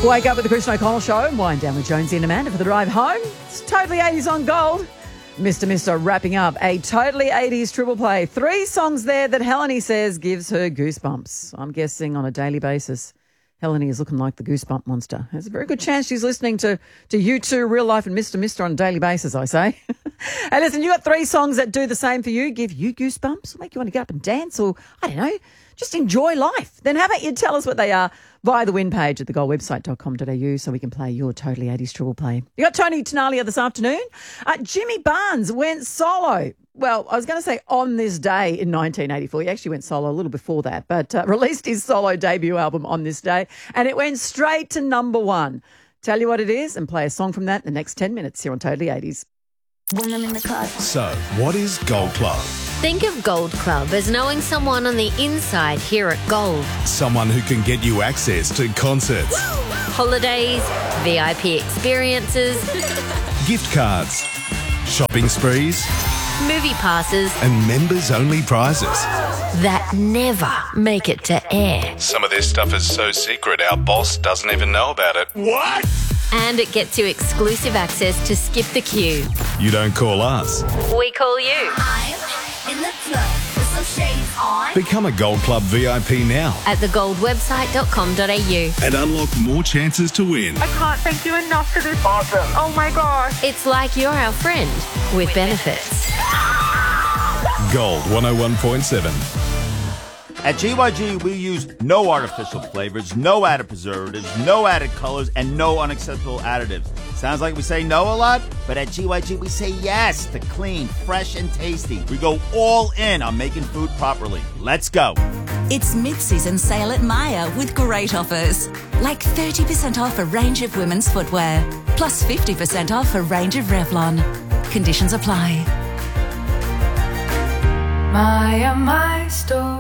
Wake up with the Christian O'Connell Show and wind down with Jonesy and Amanda for the drive home. It's totally 80s on Gold. Mr. wrapping up a totally 80s triple play. 3 songs there that Helene says gives her goosebumps. I'm guessing on a daily basis, Helene is looking like the goosebump monster. There's a very good chance she's listening to U2, Real Life and Mr. on a daily basis, I say. Hey, listen, you got 3 songs that do the same for you, give you goosebumps, or make you want to get up and dance, or, I don't know, just enjoy life. Then how about you tell us what they are via the win page at thegoldwebsite.com.au so we can play your totally 80s triple play. You got Tony Tenalia this afternoon. Jimmy Barnes went solo. Well, I was going to say on this day in 1984. He actually went solo a little before that, but released his solo debut album on this day, and it went straight to number 1. Tell you what it is and play a song from that in the next 10 minutes here on Totally 80s. When I'm in the car. So, what is Gold Club? Think of Gold Club as knowing someone on the inside here at Gold. Someone who can get you access to concerts, Holidays, VIP experiences, gift cards, shopping sprees, movie passes, and members-only prizes. that never make it to air. Some of this stuff is so secret our boss doesn't even know about it. What? And it gets you exclusive access to Skip the Queue. You don't call us. We call you. I'm in the club with some shades on. Become a Gold Club VIP now At thegoldwebsite.com.au. and unlock more chances to win. I can't thank you enough for this. Awesome. Oh my gosh. It's like you're our friend with benefits. Gold 101.7. At GYG, we use no artificial flavors, no added preservatives, no added colors, and no unacceptable additives. Sounds like we say no a lot, but at GYG, we say yes to clean, fresh, and tasty. We go all in on making food properly. Let's go. It's mid-season sale at Myer with great offers. Like 30% off a range of women's footwear, plus 50% off a range of Revlon. Conditions apply. Myer, my store.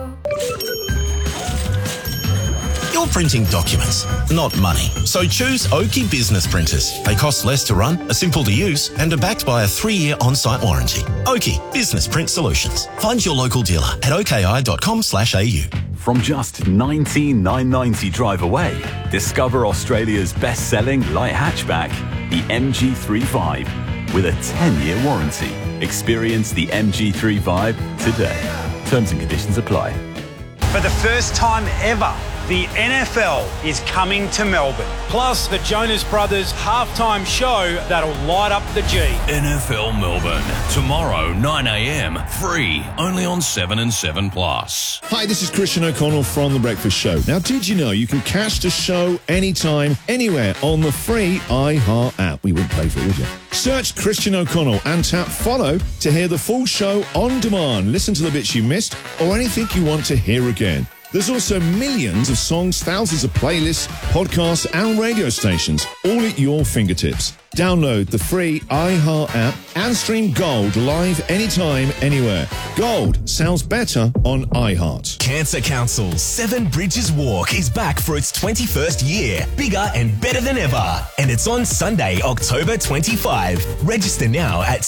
You're printing documents, not money. So choose Oki Business Printers. They cost less to run, are simple to use, and are backed by a 3-year on-site warranty. Oki Business Print Solutions. Find your local dealer at oki.com/au. From just $19,990 drive away, discover Australia's best-selling light hatchback, the MG35, with a 10-year warranty. Experience the MG35 today. Terms and conditions apply. For the first time ever, the NFL is coming to Melbourne. Plus, the Jonas Brothers halftime show that'll light up the G. NFL Melbourne, tomorrow 9 a.m, free, only on 7 and 7 Plus. Hi, this is Christian O'Connell from The Breakfast Show. Now, did you know you can catch the show anytime, anywhere on the free iHeart app? We wouldn't pay for it, would you? Search Christian O'Connell and tap follow to hear the full show on demand. Listen to the bits you missed or anything you want to hear again. There's also millions of songs, thousands of playlists, podcasts and radio stations, all at your fingertips. Download the free iHeart app and stream Gold live anytime, anywhere. Gold sounds better on iHeart. Cancer Council's 7 Bridges Walk is back for its 21st year, bigger and better than ever. And it's on Sunday, October 25. Register now at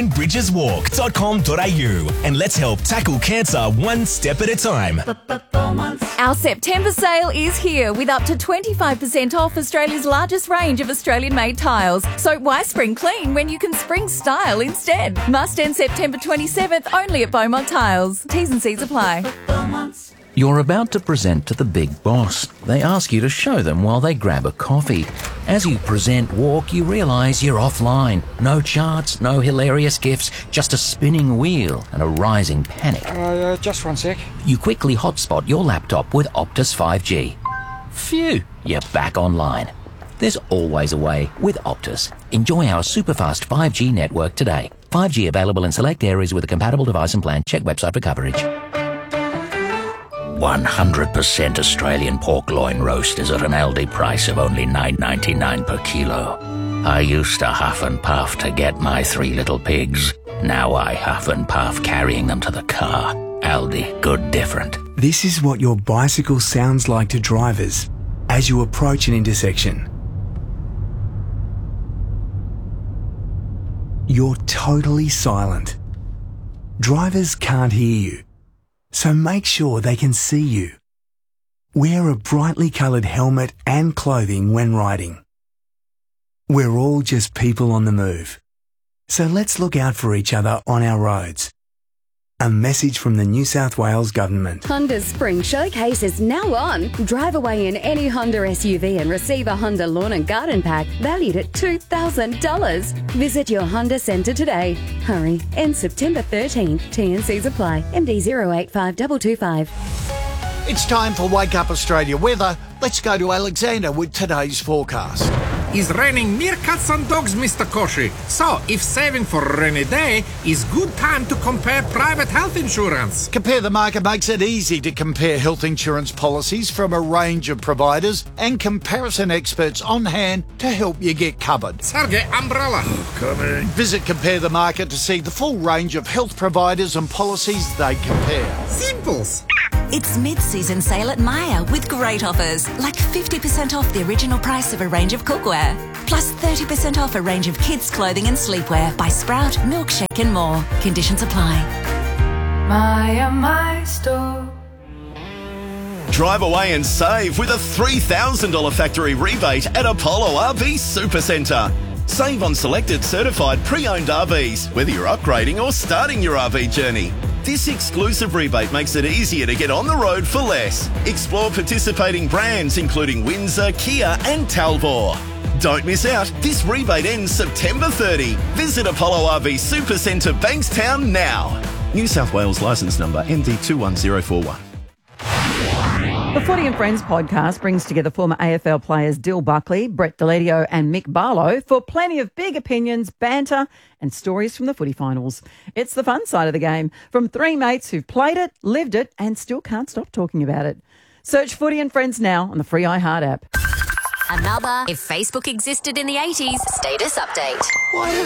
7bridgeswalk.com.au and let's help tackle cancer one step at a time. Our September sale is here with up to 25% off Australia's largest range of Australian-made tiles. So why spring clean when you can spring style instead? Must end September 27th only at Beaumont Tiles. T's and C's apply. You're about to present to the big boss. They ask you to show them while they grab a coffee. As you present walk, you realise you're offline. No charts, no hilarious gifs, just a spinning wheel and a rising panic. Just one sec. You quickly hotspot your laptop with Optus 5G. Phew, you're back online. There's always a way with Optus. Enjoy our superfast 5G network today. 5G available in select areas with a compatible device and plan. Check website for coverage. 100% Australian pork loin roast is at an Aldi price of only $9.99 per kilo. I used to huff and puff to get my 3 little pigs. Now I huff and puff carrying them to the car. Aldi, good different. This is what your bicycle sounds like to drivers as you approach an intersection. You're totally silent. Drivers can't hear you, so make sure they can see you. Wear a brightly coloured helmet and clothing when riding. We're all just people on the move. So let's look out for each other on our roads. A message from the New South Wales Government. Honda's Spring Showcase is now on. Drive away in any Honda SUV and receive a Honda Lawn and Garden Pack valued at $2,000. Visit your Honda Centre today. Hurry. Ends September 13th. TNCs apply. MD 085225. It's time for Wake Up Australia weather. Let's go to Alexander with today's forecast. It's raining meerkats and dogs, Mr. Koshi. So, if saving for a rainy day is good time to compare private health insurance. Compare the Market makes it easy to compare health insurance policies from a range of providers and comparison experts on hand to help you get covered. Sergey, umbrella. Coming. Visit Compare the Market to see the full range of health providers and policies they compare. Simples. It's mid-season sale at Myer with great offers, like 50% off the original price of a range of cookware, plus 30% off a range of kids' clothing and sleepwear by Sprout, Milkshake and more. Conditions apply. My store. Drive away and save with a $3,000 factory rebate at Apollo RV Supercentre. Save on selected certified pre-owned RVs, whether you're upgrading or starting your RV journey. This exclusive rebate makes it easier to get on the road for less. Explore participating brands including Windsor, Kia and Talbot. Don't miss out. This rebate ends September 30. Visit Apollo RV Supercentre Bankstown now. New South Wales licence number MD21041. The Footy and Friends podcast brings together former AFL players Dill Buckley, Brett Deledio and Mick Barlow for plenty of big opinions, banter and stories from the footy finals. It's the fun side of the game from three mates who've played it, lived it and still can't stop talking about it. Search Footy and Friends now on the free iHeart app. Another If Facebook Existed in the 80s status update. Why